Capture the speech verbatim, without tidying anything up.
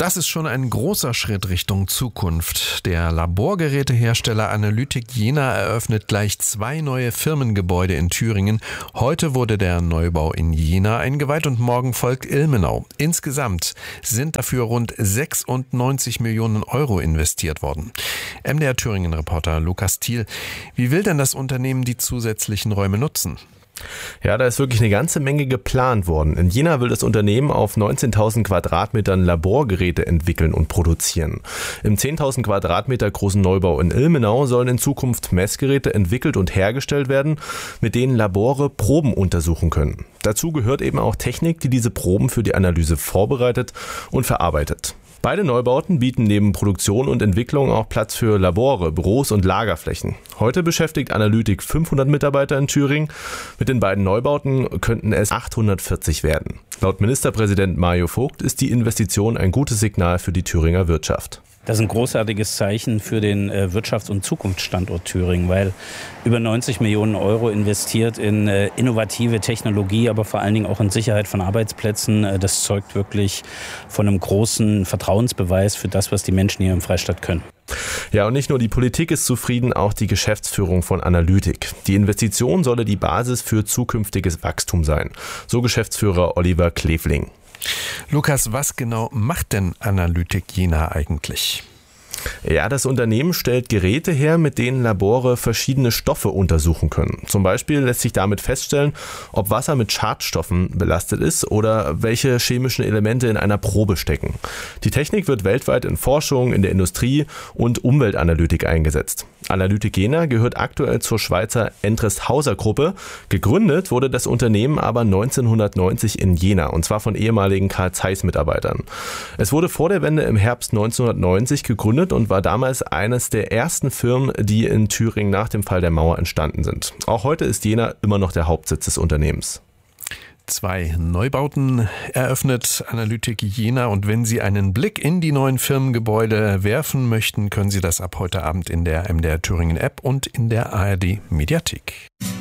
das ist schon ein großer Schritt Richtung Zukunft. Der Laborgerätehersteller Analytic Jena eröffnet gleich zwei neue Firmengebäude in Thüringen. Heute wurde der Neubau in Jena eingeweiht und morgen folgt Ilmenau. Insgesamt sind dafür rund sechsundneunzig Millionen Euro investiert worden. M D R Thüringen-Reporter Lukas Thiel. Wie will denn das Unternehmen die zusätzlichen Räume nutzen? Ja, da ist wirklich eine ganze Menge geplant worden. In Jena will das Unternehmen auf neunzehntausend Quadratmetern Laborgeräte entwickeln und produzieren. Im zehntausend Quadratmeter großen Neubau in Ilmenau sollen in Zukunft Messgeräte entwickelt und hergestellt werden, mit denen Labore Proben untersuchen können. Dazu gehört eben auch Technik, die diese Proben für die Analyse vorbereitet und verarbeitet. Beide Neubauten bieten neben Produktion und Entwicklung auch Platz für Labore, Büros und Lagerflächen. Heute beschäftigt Analytic fünfhundert Mitarbeiter in Thüringen. Mit den beiden Neubauten könnten es achthundertvierzig werden. Laut Ministerpräsident Mario Vogt ist die Investition ein gutes Signal für die Thüringer Wirtschaft. Das ist ein großartiges Zeichen für den äh, Wirtschafts- und Zukunftsstandort Thüringen, weil über neunzig Millionen Euro investiert in äh, innovative Technologie, aber vor allen Dingen auch in Sicherheit von Arbeitsplätzen. Äh, das zeugt wirklich von einem großen Vertrauensbeweis für das, was die Menschen hier im Freistaat können. Ja, und nicht nur die Politik ist zufrieden, auch die Geschäftsführung von Analytic. Die Investition solle die Basis für zukünftiges Wachstum sein, so Geschäftsführer Oliver Klevling. Lukas, was genau macht denn Analytic Jena eigentlich? Ja, das Unternehmen stellt Geräte her, mit denen Labore verschiedene Stoffe untersuchen können. Zum Beispiel lässt sich damit feststellen, ob Wasser mit Schadstoffen belastet ist oder welche chemischen Elemente in einer Probe stecken. Die Technik wird weltweit in Forschung, in der Industrie und Umweltanalytik eingesetzt. Analytic Jena gehört aktuell zur Schweizer Endress-Hauser-Gruppe. Gegründet wurde das Unternehmen aber neunzehnhundertneunzig in Jena, und zwar von ehemaligen Carl Zeiss-Mitarbeitern. Es wurde vor der Wende im Herbst neunzehnhundertneunzig gegründet und war damals eines der ersten Firmen, die in Thüringen nach dem Fall der Mauer entstanden sind. Auch heute ist Jena immer noch der Hauptsitz des Unternehmens. Zwei Neubauten eröffnet Analytic Jena, und wenn Sie einen Blick in die neuen Firmengebäude werfen möchten, können Sie das ab heute Abend in der M D R Thüringen App und in der A R D Mediathek.